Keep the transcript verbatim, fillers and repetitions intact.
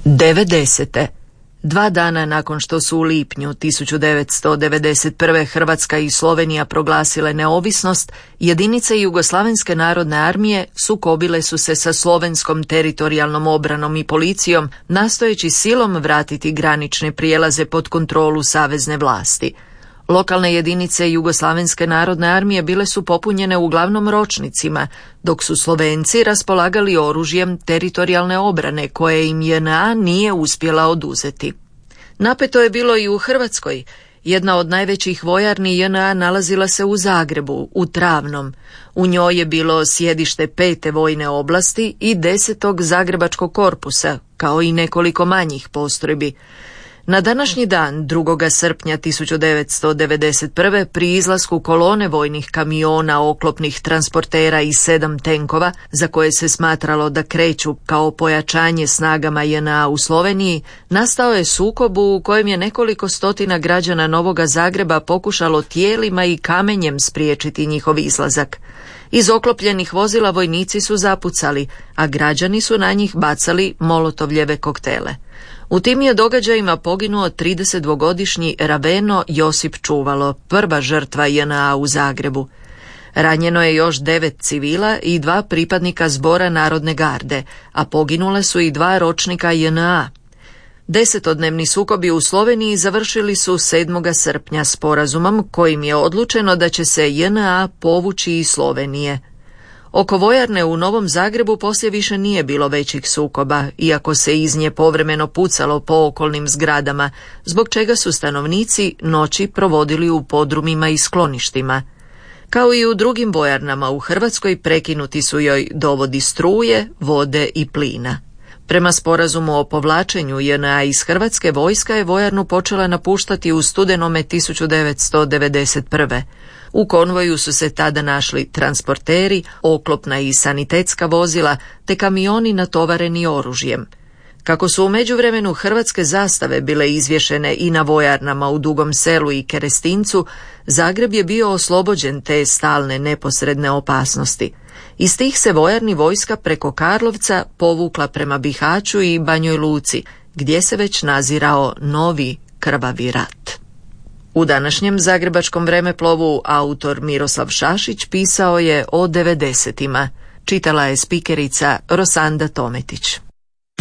devedesete. Dva dana nakon što su u lipnju tisuću devetsto devedeset prve. Hrvatska i Slovenija proglasile neovisnost, jedinice Jugoslavenske narodne armije sukobile su se sa slovenskom teritorijalnom obranom i policijom, nastojeći silom vratiti granične prijelaze pod kontrolu savezne vlasti. Lokalne jedinice Jugoslavenske narodne armije bile su popunjene uglavnom ročnicima, dok su Slovenci raspolagali oružjem teritorijalne obrane koje im J N A nije uspjela oduzeti. Napeto je bilo i u Hrvatskoj. Jedna od najvećih vojarni J N A nalazila se u Zagrebu, u Travnom. U njoj je bilo sjedište pete vojne oblasti i desetog Zagrebačkog korpusa, kao i nekoliko manjih postrojbi. Na današnji dan, drugog srpnja tisuću devetsto devedeset prve. pri izlasku kolone vojnih kamiona, oklopnih transportera i sedam tenkova, za koje se smatralo da kreću kao pojačanje snagama J N A u Sloveniji, nastao je sukob u kojem je nekoliko stotina građana Novoga Zagreba pokušalo tijelima i kamenjem spriječiti njihov izlazak. Iz oklopljenih vozila vojnici su zapucali, a građani su na njih bacali molotovljeve koktele. U tim je događajima poginuo tridesetdvogodišnji Raveno Josip Čuvalo, prva žrtva J N A u Zagrebu. Ranjeno je još devet civila i dva pripadnika Zbora Narodne garde, a poginule su i dva ročnika J N A. Desetodnevni sukobi u Sloveniji završili su sedmog srpnja sporazumom kojim je odlučeno da će se J N A povući iz Slovenije. Oko vojarne u Novom Zagrebu poslije više nije bilo većih sukoba, iako se iz nje povremeno pucalo po okolnim zgradama, zbog čega su stanovnici noći provodili u podrumima i skloništima. Kao i u drugim vojarnama u Hrvatskoj, prekinuti su joj dovodi struje, vode i plina. Prema sporazumu o povlačenju J N A iz Hrvatske, vojska je vojarnu počela napuštati u studenome tisuću devetsto devedeset prve. U konvoju su se tada našli transporteri, oklopna i sanitetska vozila te kamioni natovareni oružjem. Kako su u međuvremenu hrvatske zastave bile izvješene i na vojarnama u Dugom Selu i Kerestincu, Zagreb je bio oslobođen te stalne neposredne opasnosti. Iz tih se vojarni vojska preko Karlovca povukla prema Bihaću i Banjoj Luci, gdje se već nazirao novi krvavi rat. U današnjem zagrebačkom vremeplovu autor Miroslav Šašić pisao je o devedesetima. Čitala je spikerica Rosanda Tometić.